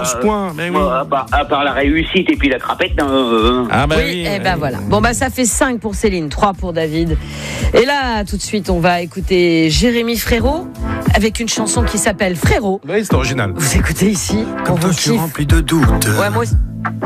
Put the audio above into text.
11 points. Mais oui. À part la réussite et puis la crapette. Ah bah oui, et ben voilà. Bon bah ça fait 5 pour Céline, 3 pour David. Et là, tout de suite, on va écouter Jérémy Frérot avec une chanson qui s'appelle Frérot. Oui, c'est original. Vous écoutez ici, Quand on vous je suis kiffe. rempli de doutes. Ouais, moi aussi.